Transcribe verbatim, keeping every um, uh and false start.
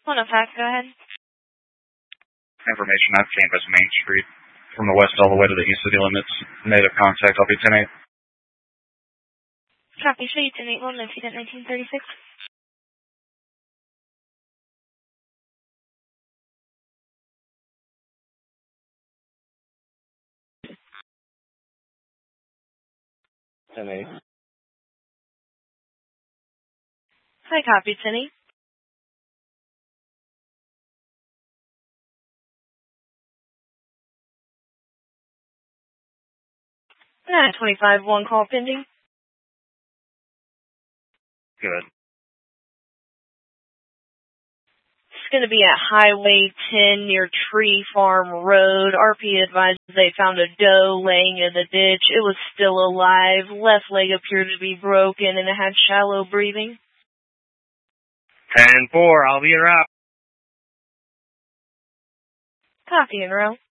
one oh five, go ahead. Information, I've canvassed Main Street from the west all the way to the east city limits. Native contact, I'll be ten eight. Copy, show you ten eight, one incident nineteen thirty-six. ten eight. Hi, copy, ten eight. nine twenty-five, one call pending. Good. It's going to be at Highway ten near Tree Farm Road. R P advised they found a doe laying in the ditch. It was still alive. Left leg appeared to be broken and it had shallow breathing. ten four, I'll be around. Copy, en route.